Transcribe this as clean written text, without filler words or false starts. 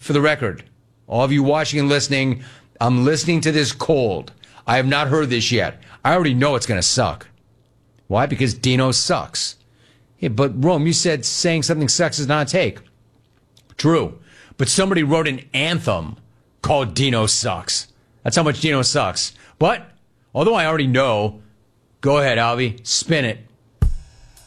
for the record, all of you watching and listening, I'm listening to this cold. I have not heard this yet. I already know it's going to suck. Why? Because Dino sucks. Yeah, but Rome, you said saying something sucks is not a take. True. But somebody wrote an anthem called Dino Sucks. That's how much Dino sucks. But, although I already know, go ahead, Alvy, spin it.